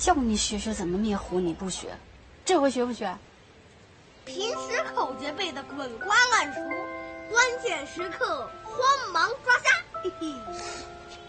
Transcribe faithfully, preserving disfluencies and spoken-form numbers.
叫你学学怎么灭狐，你不学，这回学不学？ 平时口诀背的滚瓜烂熟，关键时刻慌忙抓瞎，嘿嘿。